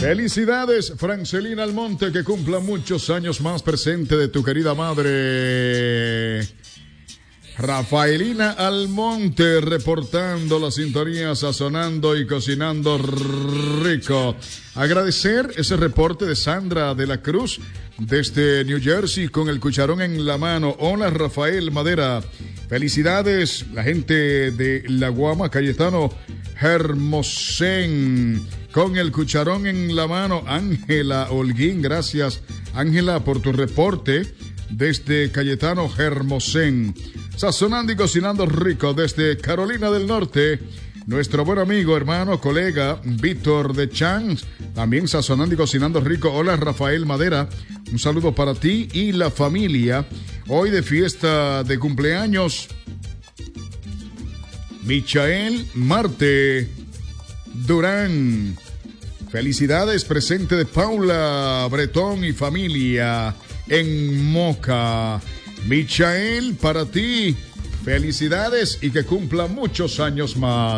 Felicidades, Francelina Almonte, que cumpla muchos años más, presente de tu querida madre. Rafaelina Almonte reportando la sintonía, sazonando y cocinando rico. Agradecer ese reporte de Sandra de la Cruz desde New Jersey con el cucharón en la mano. Hola, Rafael Madera. Felicidades, la gente de La Guama, Cayetano Hermosén, con el cucharón en la mano. Ángela Holguín, gracias, Ángela, por tu reporte desde Cayetano Hermosén. Sazonando y cocinando rico desde Carolina del Norte, nuestro buen amigo, hermano, colega Víctor de Chans, también sazonando y cocinando rico. Hola, Rafael Madera, un saludo para ti y la familia. Hoy de fiesta de cumpleaños, Michael Marte Durán. Felicidades, presente de Paula Bretón y familia en Moca. Michael, para ti, felicidades y que cumpla muchos años más.